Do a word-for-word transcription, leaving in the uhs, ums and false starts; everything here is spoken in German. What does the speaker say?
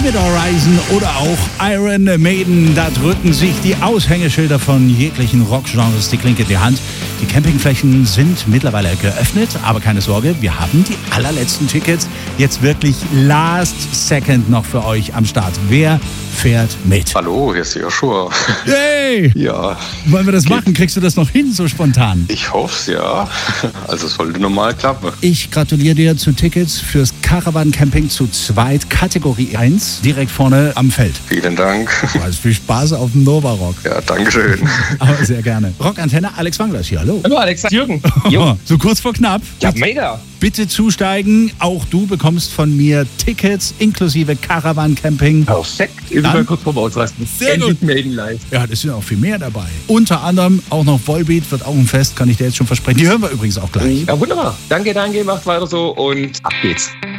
Event Horizon oder auch Iron Maiden. Da drücken sich die Aushängeschilder von jeglichen Rockgenres die Klinke in die Hand. Die Campingflächen sind mittlerweile geöffnet, aber keine Sorge, wir haben die allerletzten Tickets jetzt wirklich last second noch für euch am Start. Wer fährt mit? Hallo, hier ist Joshua. Hey! Ja. Wollen wir das machen? Kriegst du das noch hin, so spontan? Ich hoffe es, ja. Also es sollte normal klappen. Ich gratuliere dir zu Tickets fürs Caravan Camping zu zweit, Kategorie eins, direkt vorne am Feld. Vielen Dank. Also viel Spaß auf dem Nova Rock. Ja, danke schön. Aber sehr gerne. Rockantenne, Alex Wangler hier, hallo. Hallo Alex, Jürgen. Jo. So kurz vor knapp. Ja, mega. Bitte zusteigen. Auch du bekommst von mir Tickets inklusive Caravan Camping. Perfekt. Ich bin mal kurz vorm Ausrasten. Sehr Endlich gut. Maiden live. Ja, das sind auch viel mehr dabei. Unter anderem auch noch Volbeat wird auch ein Fest, kann ich dir jetzt schon versprechen. Die hören wir übrigens auch gleich. Ja, wunderbar. Danke, danke. Macht weiter so und ab geht's.